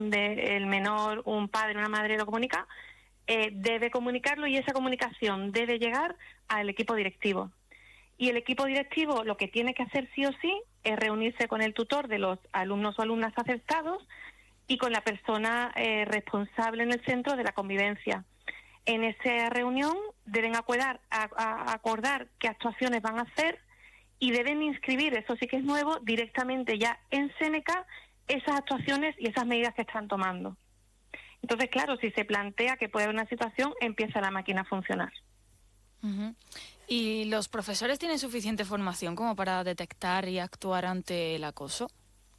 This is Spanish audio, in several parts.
del menor, un padre, una madre lo comunica, debe comunicarlo y esa comunicación debe llegar al equipo directivo. Y el equipo directivo lo que tiene que hacer sí o sí es reunirse con el tutor de los alumnos o alumnas afectados y con la persona responsable en el centro de la convivencia. En esa reunión deben acordar qué actuaciones van a hacer y deben inscribir, eso sí que es nuevo, directamente ya en Seneca esas actuaciones y esas medidas que están tomando. Entonces, claro, si se plantea que puede haber una situación, empieza la máquina a funcionar. Uh-huh. ¿Y los profesores tienen suficiente formación como para detectar y actuar ante el acoso?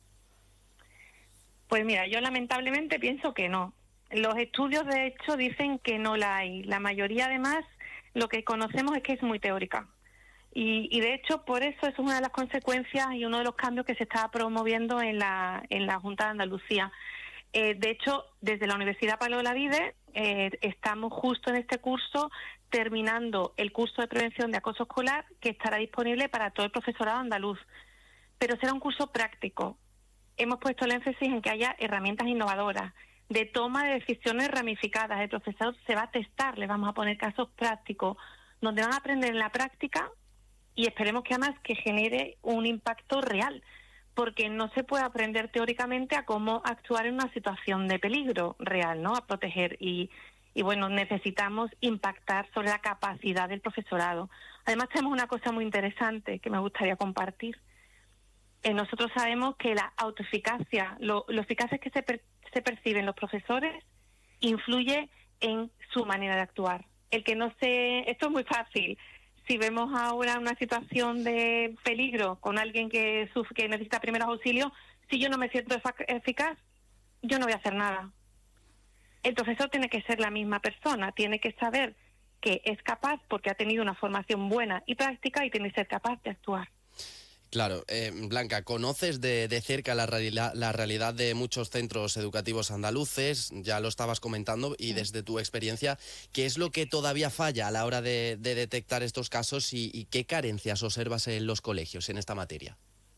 Pues mira, yo lamentablemente pienso que no. Los estudios, de hecho, dicen que no la hay. La mayoría, además, lo que conocemos es que es muy teórica. Y de hecho, por eso es una de las consecuencias y uno de los cambios que se está promoviendo en la Junta de Andalucía. De hecho, desde la Universidad Pablo Olavide estamos justo en este curso terminando el curso de prevención de acoso escolar que estará disponible para todo el profesorado andaluz. Pero será un curso práctico. Hemos puesto el énfasis en que haya herramientas innovadoras, de toma de decisiones ramificadas. El profesor se va a testar, le vamos a poner casos prácticos, donde van a aprender en la práctica y esperemos que además que genere un impacto real, porque no se puede aprender teóricamente a cómo actuar en una situación de peligro real, ¿no? A proteger y bueno, necesitamos impactar sobre la capacidad del profesorado. Además tenemos una cosa muy interesante que me gustaría compartir. Nosotros sabemos que la autoeficacia, lo eficaces que se perciben los profesores, influye en su manera de actuar. Esto es muy fácil. Si vemos ahora una situación de peligro con alguien que necesita primeros auxilios, si yo no me siento eficaz, yo no voy a hacer nada. El profesor tiene que ser la misma persona, tiene que saber que es capaz porque ha tenido una formación buena y práctica y tiene que ser capaz de actuar. Claro, Blanca, conoces de cerca la realidad de muchos centros educativos andaluces, ya lo estabas comentando, y desde tu experiencia, ¿qué es lo que todavía falla a la hora de detectar estos casos y qué carencias observas en los colegios en esta materia?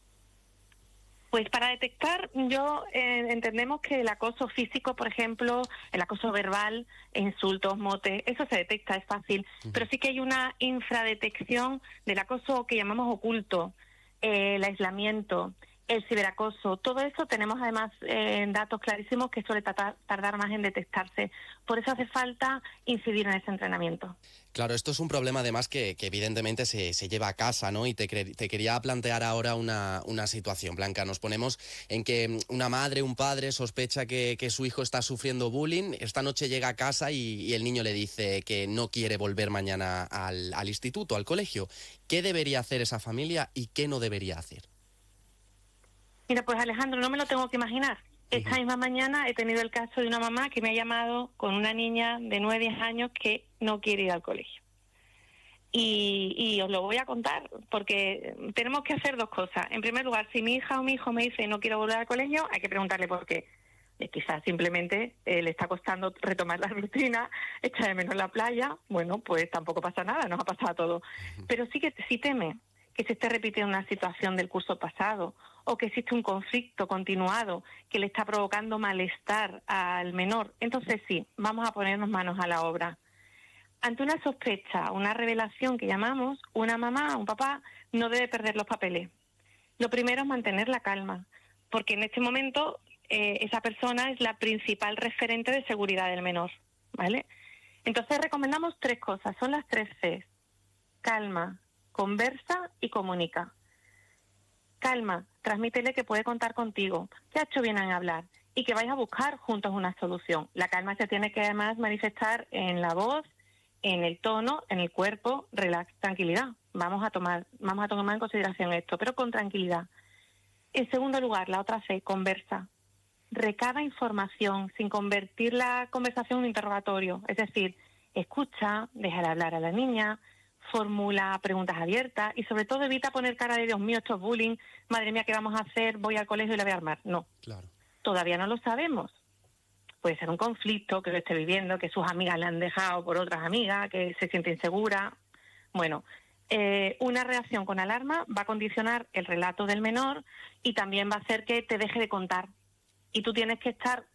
Pues para detectar, entendemos que el acoso físico, por ejemplo, el acoso verbal, insultos, motes, eso se detecta, es fácil, pero sí que hay una infradetección del acoso que llamamos oculto, el aislamiento, el ciberacoso, todo eso tenemos además datos clarísimos que suele tardar más en detectarse. Por eso hace falta incidir en ese entrenamiento. Claro, esto es un problema además que evidentemente se lleva a casa, ¿no? Y te quería plantear ahora una situación, Blanca. Nos ponemos en que una madre, un padre sospecha que su hijo está sufriendo bullying. Esta noche llega a casa y el niño le dice que no quiere volver mañana al instituto, al colegio. ¿Qué debería hacer esa familia y qué no debería hacer? Mira, pues Alejandro, no me lo tengo que imaginar. Esta misma mañana he tenido el caso de una mamá que me ha llamado con una niña de 9-10 años que no quiere ir al colegio. Y os lo voy a contar porque tenemos que hacer dos cosas. En primer lugar, si mi hija o mi hijo me dice no quiero volver al colegio, hay que preguntarle por qué. Quizás simplemente le está costando retomar la rutina, echa de menos la playa. Bueno, pues tampoco pasa nada, nos ha pasado a todos. Pero sí que si teme que se esté repitiendo una situación del curso pasado o que existe un conflicto continuado que le está provocando malestar al menor, entonces sí, vamos a ponernos manos a la obra. Ante una sospecha, una revelación que llamamos, una mamá, un papá, no debe perder los papeles. Lo primero es mantener la calma, porque en este momento esa persona es la principal referente de seguridad del menor, ¿vale? Entonces recomendamos 3 cosas, son las 3 Cs: calma, conversa y comunica. Calma, transmítele que puede contar contigo, que ha hecho bien en hablar y que vais a buscar juntos una solución. La calma se tiene que además manifestar en la voz, en el tono, en el cuerpo, relax, tranquilidad. Vamos a tomar en consideración esto, pero con tranquilidad. En segundo lugar, la otra C, conversa. Recaba información sin convertir la conversación en un interrogatorio. Es decir, escucha, déjala hablar a la niña, formula preguntas abiertas y sobre todo evita poner cara de Dios mío, esto es bullying, madre mía, ¿qué vamos a hacer? Voy al colegio y la voy a armar. No, Claro. Todavía no lo sabemos. Puede ser un conflicto que lo esté viviendo, que sus amigas le han dejado por otras amigas, que se siente insegura. Bueno, una reacción con alarma va a condicionar el relato del menor y también va a hacer que te deje de contar. Y tú tienes que estar